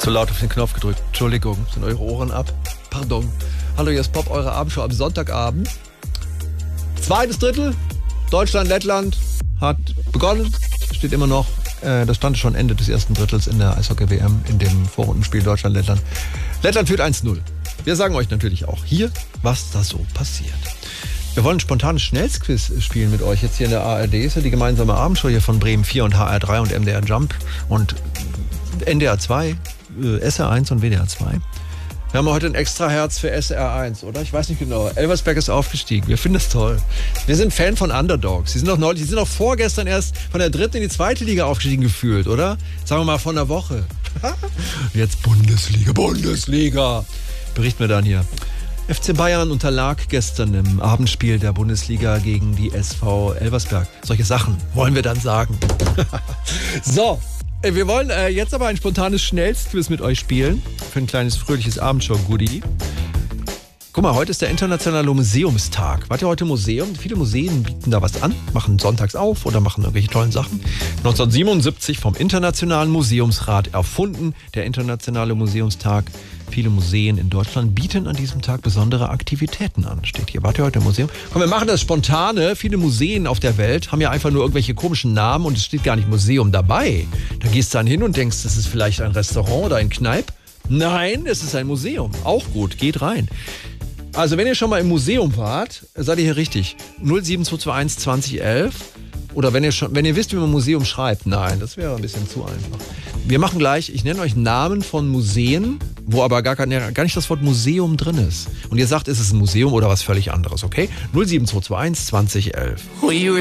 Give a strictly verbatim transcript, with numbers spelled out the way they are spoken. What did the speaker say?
Zu laut auf den Knopf gedrückt. Entschuldigung, sind eure Ohren ab? Pardon. Hallo, hier ist Pop, eure Abendshow am Sonntagabend. Zweites Drittel. Deutschland, Lettland hat begonnen. Steht immer noch. Äh, das stand schon Ende des ersten Drittels in der Eishockey-W M in dem Vorrundenspiel Deutschland-Lettland. Lettland führt eins null. Wir sagen euch natürlich auch hier, was da so passiert. Wir wollen ein spontanes Schnellsquiz spielen mit euch jetzt hier in der A R D. Ist ja die gemeinsame Abendshow hier von Bremen vier und H R drei und M D R Jump und N D R zwei, äh, S R eins und W D R zwei. Wir haben heute ein extra Herz für S R eins, oder? Ich weiß nicht genau. Elversberg ist aufgestiegen. Wir finden das toll. Wir sind Fan von Underdogs. Sie sind doch neulich, sie sind doch vorgestern erst von der dritten in die zweite Liga aufgestiegen gefühlt, oder? Sagen wir mal von der Woche. Jetzt Bundesliga, Bundesliga. Berichten wir dann hier. F C Bayern unterlag gestern im Abendspiel der Bundesliga gegen die S V Elversberg. Solche Sachen wollen wir dann sagen. So, wir wollen äh, jetzt aber ein spontanes Schnellsquiz mit euch spielen. Für ein kleines fröhliches Abendshow-Goodie. Guck mal, heute ist der internationale Museumstag. Wart ihr heute im Museum? Viele Museen bieten da was an, machen sonntags auf oder machen irgendwelche tollen Sachen. neunzehnhundertsiebenundsiebzig vom Internationalen Museumsrat erfunden, der internationale Museumstag. Viele Museen in Deutschland bieten an diesem Tag besondere Aktivitäten an. Steht hier. Wart ihr heute im Museum? Komm, wir machen das spontane. Viele Museen auf der Welt haben ja einfach nur irgendwelche komischen Namen und es steht gar nicht Museum dabei. Da gehst du dann hin und denkst, das ist vielleicht ein Restaurant oder ein Kneipp. Nein, es ist ein Museum. Auch gut, geht rein. Also wenn ihr schon mal im Museum wart, seid ihr hier richtig. null sieben zwei zwei eins zwanzig elf. Oder wenn ihr schon, wenn ihr wisst, wie man Museum schreibt. Nein, das wäre ein bisschen zu einfach. Wir machen gleich, ich nenne euch Namen von Museen, wo aber gar, gar nicht das Wort Museum drin ist. Und ihr sagt, ist es ein Museum oder was völlig anderes, okay? null sieben zwei zwei eins zwanzig elf.